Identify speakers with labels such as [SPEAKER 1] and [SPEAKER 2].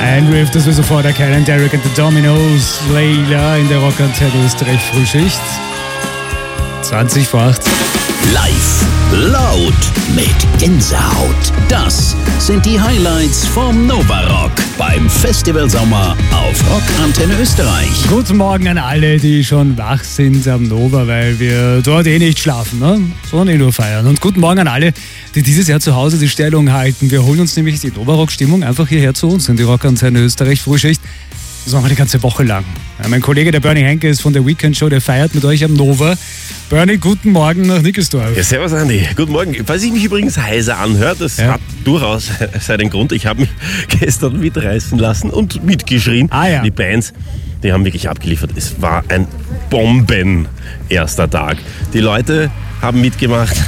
[SPEAKER 1] Handriff, das wir sofort erkennen. Derek and the Dominoes, Layla in der Rockantenne Österreich Frühschicht. 20 vor 8.
[SPEAKER 2] Live, laut, mit Gänsehaut. Das sind die Highlights vom Nova Rock beim Festival Sommer auf Rockantenne Österreich.
[SPEAKER 1] Guten Morgen an alle, die schon wach sind am Nova, weil wir dort nicht schlafen, ne? Sondern nur feiern. Und guten Morgen an alle, die dieses Jahr zu Hause die Stellung halten. Wir holen uns nämlich die Nova Rock-Stimmung einfach hierher zu uns in die Rockantenne Österreich Frühschicht. Das machen wir die ganze Woche lang. Ja, mein Kollege, der Bernie Henke, ist von der Weekend Show, der feiert mit euch am Nova. Bernie, guten Morgen nach Nickelsdorf.
[SPEAKER 3] Ja, servus Andi, guten Morgen. Falls ich mich übrigens heiser anhöre, das hat durchaus seinen Grund. Ich habe mich gestern mitreißen lassen und mitgeschrien.
[SPEAKER 1] Ja.
[SPEAKER 3] Die Bands, die haben wirklich abgeliefert. Es war ein Bomben erster Tag. Die Leute haben mitgemacht.